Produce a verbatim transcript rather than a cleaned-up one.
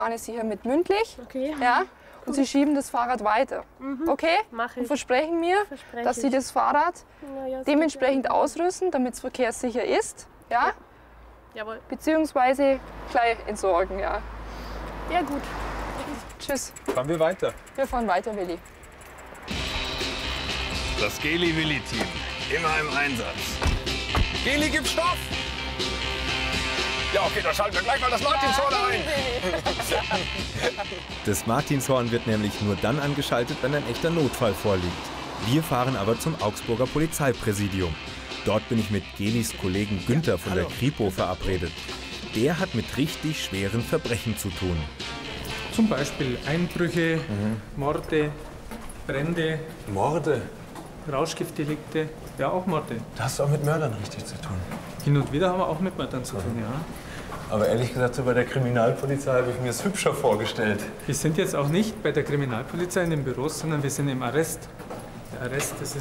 fahren Sie hier mit mündlich. Okay. Ja? Und Sie schieben das Fahrrad weiter. Mhm. Okay? Mach ich. Und versprechen mir, Verspreche dass Sie ich. das Fahrrad Ja, ja, das dementsprechend geht ja. ausrüsten, damit es verkehrssicher ist. Ja? Ja. Jawohl. Beziehungsweise gleich entsorgen. Ja. Ja, gut. Tschüss. Fahren wir weiter. Wir fahren weiter, Willi. Das Geli-Willi-Team. Immer im Einsatz. Geli, gib Stoff! Ja, okay, dann schalten wir gleich mal das Martinshorn ein. Das Martinshorn wird nämlich nur dann angeschaltet, wenn ein echter Notfall vorliegt. Wir fahren aber zum Augsburger Polizeipräsidium. Dort bin ich mit Gelis Kollegen Günther von der Kripo verabredet. Der hat mit richtig schweren Verbrechen zu tun. Zum Beispiel Einbrüche, mhm. Morde, Brände, Morde? Rauschgiftdelikte, ja auch Morde. Das hast du auch mit Mördern richtig zu tun. Hin und wieder haben wir auch mit Mördern zu tun, ja. Aber ehrlich gesagt, so bei der Kriminalpolizei habe ich mir das hübscher vorgestellt. Wir sind jetzt auch nicht bei der Kriminalpolizei in den Büros, sondern wir sind im Arrest. Der Arrest, das ist